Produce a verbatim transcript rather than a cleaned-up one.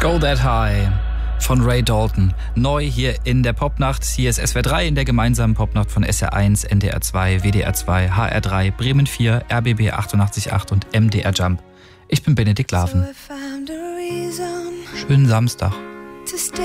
Go That High von Ray Dalton. Neu hier in der Popnacht. Hier ist S W R drei in der gemeinsamen Popnacht von S R eins, N D R zwei, W D R zwei, H R drei, Bremen vier, R B B achtundachtzig Komma acht und M D R Jump. Ich bin Benedikt Laven. Schönen Samstag.